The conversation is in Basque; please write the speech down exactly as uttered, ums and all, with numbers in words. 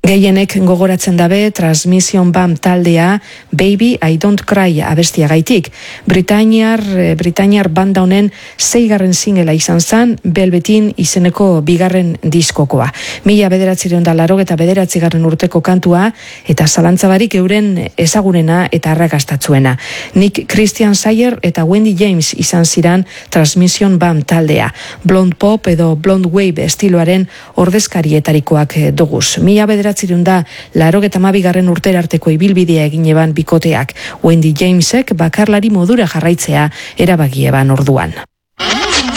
Gehienek gogoratzen dabe Transmission Band taldea Baby I Don't Cry abestiagaitik. Britainiar, Britainiar banda honen seigarren singela izan zen, Velvetin izeneko bigarren diskokoa. Mila bederatzireun da larogeta bederatzigarren urteko kantua eta zalantzabarik euren ezagunena eta arrakastatzuena. Nick Christian Sayer eta Wendy James izan ziran Transmission Band taldea. Blonde Pop edo Blonde Wave estiloaren ordezkarietarikoak doguz. Mila bederatzireun da larogeta hamabigarren urtera arteko ibilbidea egin eban bikoteak. Wendy Jamesek bakarlari modura jarraitzea erabaki eban orduan.